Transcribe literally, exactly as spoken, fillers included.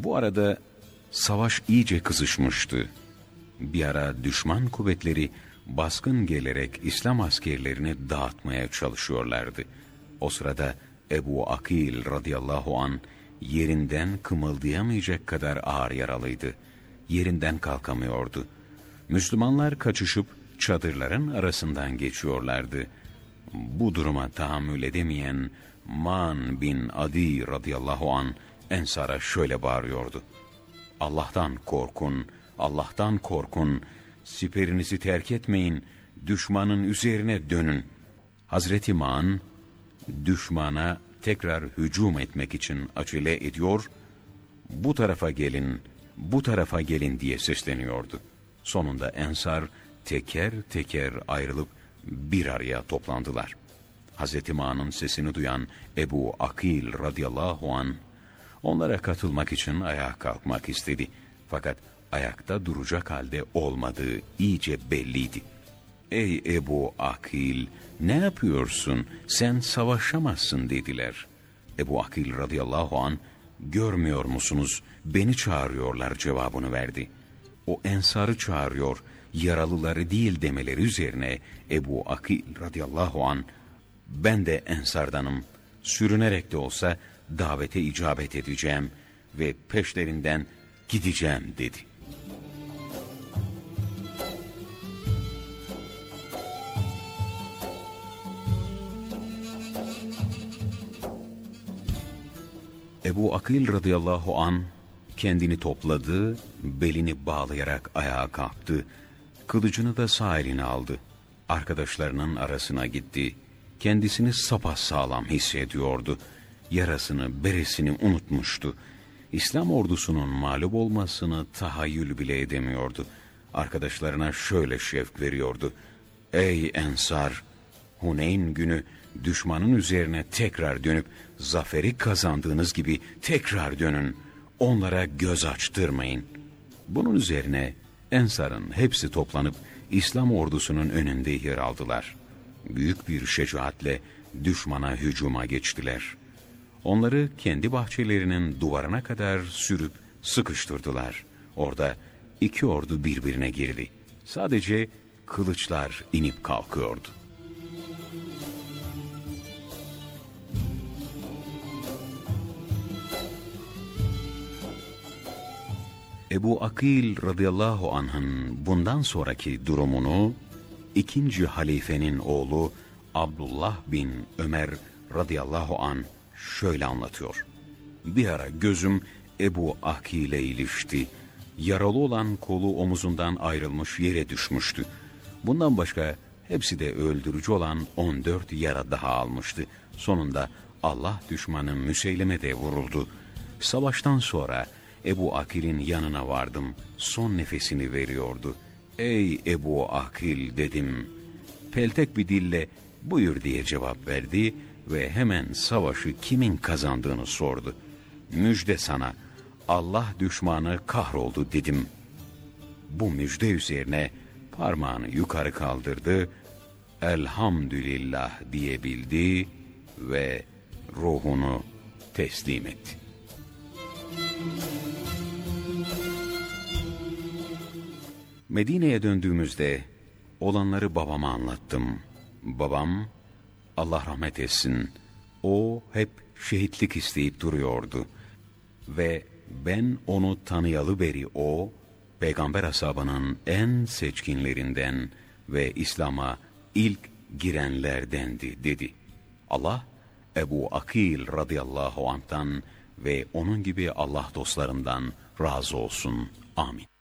Bu arada savaş iyice kızışmıştı. Bir ara düşman kuvvetleri baskın gelerek İslam askerlerini dağıtmaya çalışıyorlardı. O sırada Ebu Akil radıyallahu an yerinden kımıldayamayacak kadar ağır yaralıydı. Yerinden kalkamıyordu. Müslümanlar kaçışıp çadırların arasından geçiyorlardı. Bu duruma tahammül edemeyen Man bin Adi radıyallahu an Ensar'a şöyle bağırıyordu: Allah'tan korkun, Allah'tan korkun, siperinizi terk etmeyin, düşmanın üzerine dönün. Hazreti Man, düşmana tekrar hücum etmek için acele ediyor, bu tarafa gelin, bu tarafa gelin diye sesleniyordu. Sonunda Ensar teker teker ayrılıp bir araya toplandılar. Hazreti Ma'nın sesini duyan Ebu Akil radıyallahu an onlara katılmak için ayağa kalkmak istedi. Fakat ayakta duracak halde olmadığı iyice belliydi. Ey Ebu Akil, ne yapıyorsun? Sen savaşamazsın dediler. Ebu Akil radıyallahu an görmüyor musunuz? Beni çağırıyorlar cevabını verdi. O Ensar'ı çağırıyor, yaralıları değil demeleri üzerine Ebu Akil radıyallahu an ben de Ensar'danım, sürünerek de olsa davete icabet edeceğim ve peşlerinden gideceğim dedi. Ebu Akil radıyallahu an kendini topladı, belini bağlayarak ayağa kalktı, kılıcını da sağ eline aldı. Arkadaşlarının arasına gitti. Kendisini sapasağlam hissediyordu. Yarasını, beresini unutmuştu. İslam ordusunun mağlup olmasını tahayyül bile edemiyordu. Arkadaşlarına şöyle şevk veriyordu: Ey Ensar! Huneyn günü düşmanın üzerine tekrar dönüp zaferi kazandığınız gibi tekrar dönün. Onlara göz açtırmayın. Bunun üzerine Ensar'ın hepsi toplanıp İslam ordusunun önünde yer aldılar. Büyük bir şecaatle düşmana hücuma geçtiler. Onları kendi bahçelerinin duvarına kadar sürüp sıkıştırdılar. Orada iki ordu birbirine girdi. Sadece kılıçlar inip kalkıyordu. Ebu Akil radıyallahu anh'ın bundan sonraki durumunu ikinci halifenin oğlu Abdullah bin Ömer radıyallahu an şöyle anlatıyor: Bir ara gözüm Ebu Akil'e ilişti. Yaralı olan kolu omuzundan ayrılmış yere düşmüştü. Bundan başka hepsi de öldürücü olan on dört yara daha almıştı. Sonunda Allah düşmanı Müseyleme de vuruldu. Savaştan sonra Ebu Akil'in yanına vardım. Son nefesini veriyordu. Ey Ebu Akil dedim. Peltek bir dille buyur diye cevap verdi ve hemen savaşı kimin kazandığını sordu. Müjde sana, Allah düşmanı kahroldu dedim. Bu müjde üzerine parmağını yukarı kaldırdı, elhamdülillah diyebildi ve ruhunu teslim etti. Medine'ye döndüğümüzde olanları babama anlattım. Babam, Allah rahmet etsin, o hep şehitlik isteyip duruyordu. Ve ben onu tanıyalı beri o, peygamber ashabının en seçkinlerinden ve İslam'a ilk girenlerdendi dedi. Allah, Ebu Akil radıyallahu anh'tan ve onun gibi Allah dostlarından razı olsun. Amin.